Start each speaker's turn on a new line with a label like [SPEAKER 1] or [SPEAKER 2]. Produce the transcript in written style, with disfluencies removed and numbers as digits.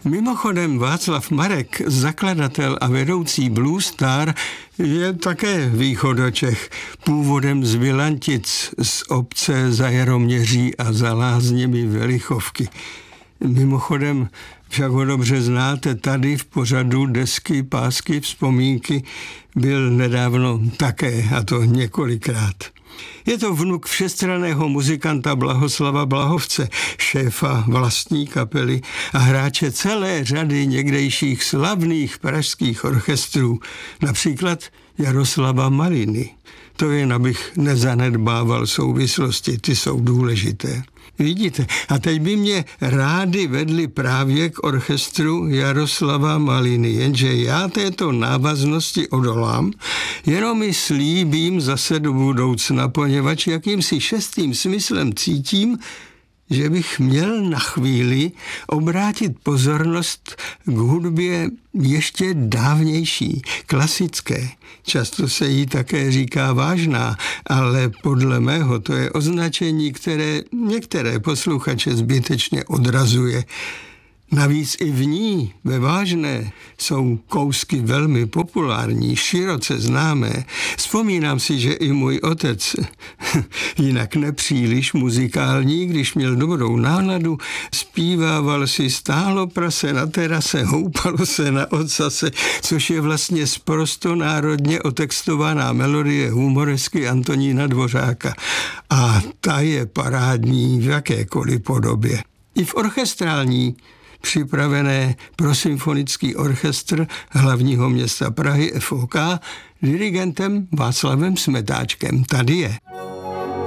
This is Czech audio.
[SPEAKER 1] Mimochodem Václav Marek, zakladatel a vedoucí Blue Star, je také východočech, původem z Vilantic, z obce za Jaroměří a za lázněmi Velichovky. Mimochodem, však ho dobře znáte, tady v pořadu Desky, pásky, vzpomínky byl nedávno také, a to několikrát. Je to vnuk všestranného muzikanta Blahoslava Blahovce, šéfa vlastní kapely a hráče celé řady někdejších slavných pražských orchestrů, například Jaroslava Maliny. To jen abych nezanedbával souvislosti, ty jsou důležité. Vidíte, a teď by mě rádi vedli právě k orchestru Jaroslava Maliny, jenže já této návaznosti odolám, jenom mi slíbím zase do budoucna, poněvadž jakýmsi šestým smyslem cítím, že bych měl na chvíli obrátit pozornost k hudbě ještě dávnější, klasické. Často se jí také říká vážná, ale podle mého to je označení, které některé posluchače zbytečně odrazuje. Navíc i v ní, ve vážné, jsou kousky velmi populární, široce známé. Vzpomínám si, že i můj otec, jinak nepříliš muzikální, když měl dobrou náladu, zpívával si Stálo prase na terase, houpalo se na ocase, což je vlastně sprosto národně otextovaná melodie humoresky Antonína Dvořáka. A ta je parádní v jakékoliv podobě. I v orchestrální připravené pro symfonický orchestr hlavního města Prahy FOK dirigentem Václavem Smetáčkem. Tady je.